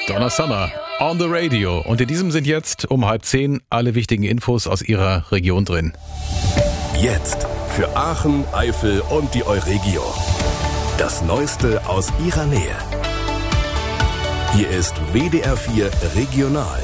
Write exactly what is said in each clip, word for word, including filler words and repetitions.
Donna Summer on the Radio. Und in diesem sind jetzt um halb zehn alle wichtigen Infos aus Ihrer Region drin. Jetzt für Aachen, Eifel und die Euregio. Das Neueste aus Ihrer Nähe. Hier ist W D R vier Regional.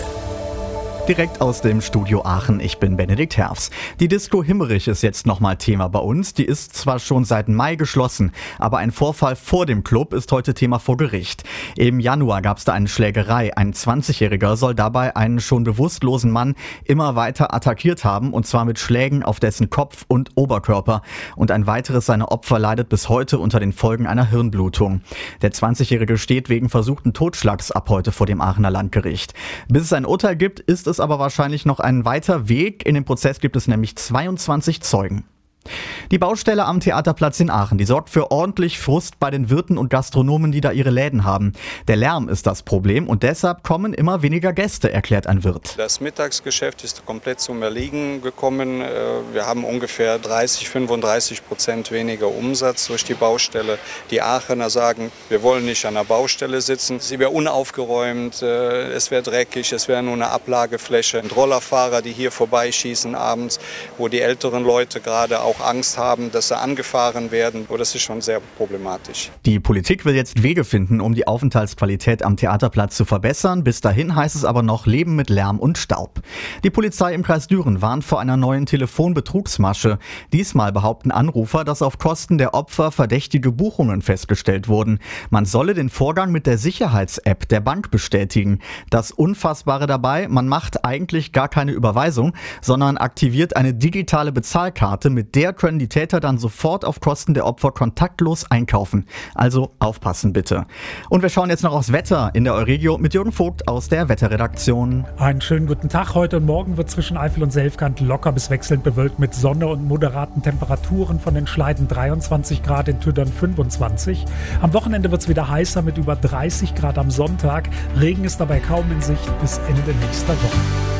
Direkt aus dem Studio Aachen, ich bin Benedikt Herfs. Die Disco Himmerich ist jetzt nochmal Thema bei uns. Die ist zwar schon seit Mai geschlossen, aber ein Vorfall vor dem Club ist heute Thema vor Gericht. Im Januar gab es da eine Schlägerei. Ein zwanzigjähriger soll dabei einen schon bewusstlosen Mann immer weiter attackiert haben, und zwar mit Schlägen auf dessen Kopf und Oberkörper. Und ein weiteres seiner Opfer leidet bis heute unter den Folgen einer Hirnblutung. Der zwanzigjährige steht wegen versuchten Totschlags ab heute vor dem Aachener Landgericht. Bis es ein Urteil gibt, ist es aber wahrscheinlich noch ein weiter Weg. In dem Prozess gibt es nämlich zweiundzwanzig Zeugen. Die Baustelle am Theaterplatz in Aachen, die sorgt für ordentlich Frust bei den Wirten und Gastronomen, die da ihre Läden haben. Der Lärm ist das Problem und deshalb kommen immer weniger Gäste, erklärt ein Wirt. Das Mittagsgeschäft ist komplett zum Erliegen gekommen. Wir haben ungefähr dreißig, fünfunddreißig Prozent weniger Umsatz durch die Baustelle. Die Aachener sagen, wir wollen nicht an der Baustelle sitzen. Sie wäre unaufgeräumt, es wäre dreckig, es wäre nur eine Ablagefläche. Und Rollerfahrer, die hier vorbeischießen abends, wo die älteren Leute gerade auch Angst haben, dass sie angefahren werden. Oh, das ist schon sehr problematisch. Die Politik will jetzt Wege finden, um die Aufenthaltsqualität am Theaterplatz zu verbessern. Bis dahin heißt es aber noch Leben mit Lärm und Staub. Die Polizei im Kreis Düren warnt vor einer neuen Telefonbetrugsmasche. Diesmal behaupten Anrufer, dass auf Kosten der Opfer verdächtige Buchungen festgestellt wurden. Man solle den Vorgang mit der Sicherheits-App der Bank bestätigen. Das Unfassbare dabei, man macht eigentlich gar keine Überweisung, sondern aktiviert eine digitale Bezahlkarte, mit der können die Täter dann sofort auf Kosten der Opfer kontaktlos einkaufen. Also aufpassen bitte. Und wir schauen jetzt noch aufs Wetter in der Euregio mit Jürgen Vogt aus der Wetterredaktion. Einen schönen guten Tag. Heute und morgen wird zwischen Eifel und Selfkant locker bis wechselnd bewölkt mit Sonne und moderaten Temperaturen, von den Schleiden dreiundzwanzig Grad, in Tüdern fünfundzwanzig. Am Wochenende wird es wieder heißer mit über dreißig Grad am Sonntag. Regen ist dabei kaum in Sicht bis Ende nächster Woche.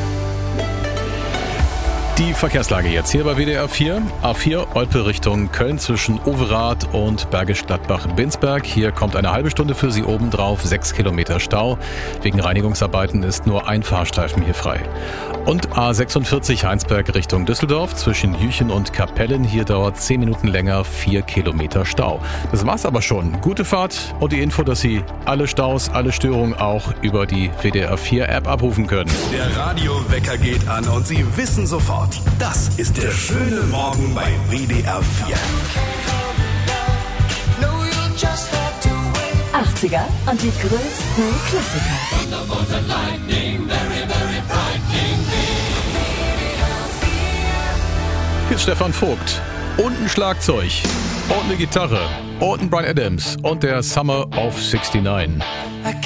Die Verkehrslage jetzt hier bei W D R vier. A vier Olpe Richtung Köln zwischen Overath und Bergisch Gladbach-Binsberg. Hier kommt eine halbe Stunde für Sie obendrauf, sechs Kilometer Stau. Wegen Reinigungsarbeiten ist nur ein Fahrstreifen hier frei. Und A sechsundvierzig Heinsberg Richtung Düsseldorf zwischen Jüchen und Kapellen. Hier dauert zehn Minuten länger, vier Kilometer Stau. Das war's aber schon. Gute Fahrt und die Info, dass Sie alle Staus, alle Störungen auch über die W D R vier App abrufen können. Der Radiowecker geht an und Sie wissen sofort, das ist der schöne Morgen bei W D R vier. achtziger und die größten Klassiker. Hier ist Stefan Vogt und ein Schlagzeug und eine Gitarre und ein Bryan Adams und der Summer of sixty-nine.